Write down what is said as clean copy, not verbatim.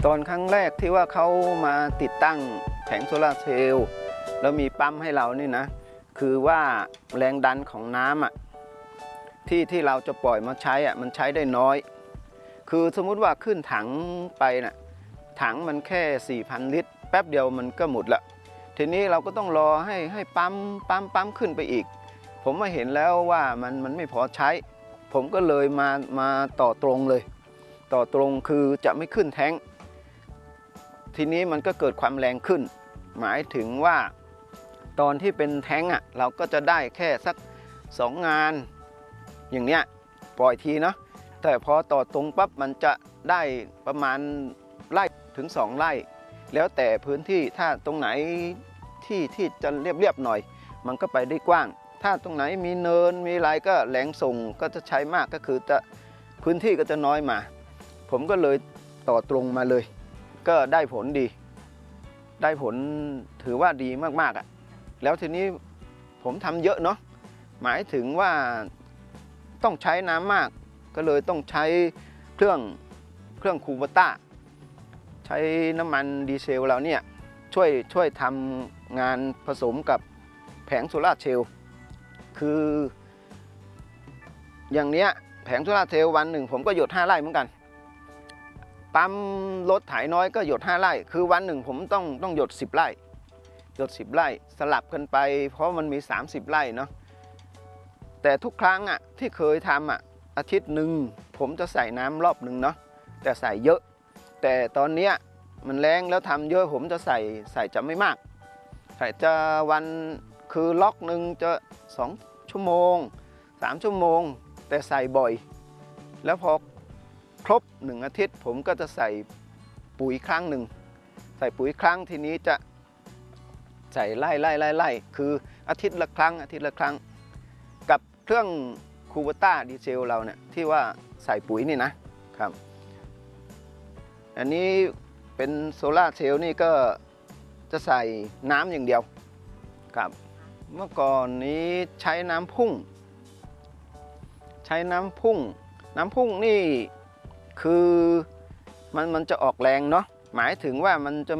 ตอนครั้งแรกที่ว่าเขามาติดตั้งแผงโซลาร์เซลล์แล้วมีปั๊มให้เรานี่นะคือว่าแรงดันของน้ำที่เราจะปล่อยมาใช้มันใช้ได้น้อยคือสมมุติว่าขึ้นถังไปถังมันแค่ 4,000 ลิตรแป๊บเดียวมันก็หมดละทีนี้เราก็ต้องรอให้ปั๊มขึ้นไปอีกผมมาเห็นแล้วว่ามันไม่พอใช้ผมก็เลยมาต่อตรงเลยต่อตรงคือจะไม่ขึ้นแท้งทีนี้มันก็เกิดความแรงขึ้นหมายถึงว่าตอนที่เป็นแท้งเราก็จะได้แค่สัก2 งานอย่างเนี้ยปล่อยทีเนาะแต่พอต่อตรงปั๊บมันจะได้ประมาณไร่ถึง2 ไร่แล้วแต่พื้นที่ถ้าตรงไหนที่จะเรียบหน่อยมันก็ไปได้กว้างถ้าตรงไหนมีเนินมีอะไรก็แรงส่งก็จะใช้มากก็คือจะพื้นที่ก็จะน้อยมาผมก็เลยต่อตรงมาเลยก็ได้ผลดีได้ผลถือว่าดีมากแล้วทีนี้ผมทำเยอะเนาะหมายถึงว่าต้องใช้น้ำมากก็เลยต้องใช้เครื่องคูโบต้าใช้น้ำมันดีเซลเราเนี่ยช่วยทำงานผสมกับแผงโซลาร์เซลล์คืออย่างเนี้ยแผงโซลาร์เซลล์วันหนึ่งผมก็หยด5 ไร่เหมือนกันปั๊มรถไถน้อยก็หยด5 ไร่คือวันหนึ่งผมต้องหยด10 ไร่หยด10 ไร่สลับกันไปเพราะมันมี30 ไร่เนาะแต่ทุกครั้งที่เคยทำอาทิตย์หนึ่งผมจะใส่น้ำรอบหนึ่งเนาะแต่ใส่เยอะแต่ตอนนี้มันแรงแล้วทำเยอะผมจะใส่จะไม่มากใส่จะวันคือล็อกหนึ่งจะ2 ชั่วโมง3 ชั่วโมงแต่ใส่บ่อยแล้วพอครบ1 อาทิตย์ผมก็จะใส่ปุ๋ยครั้งหนึ่งใส่ปุ๋ยครั้งทีนี้จะใส่ไล่คืออาทิตย์ละครั้งกับเครื่องคูโบต้าดีเซลเราเนี่ยที่ว่าใส่ปุ๋ยนี่นะครับอันนี้เป็นโซล่าเซลล์นี่ก็จะใส่น้ำอย่างเดียวครับเมื่อก่อนนี้ใช้น้ำพุ่งนี่คือมันจะออกแรงเนาะหมายถึงว่ามันจะ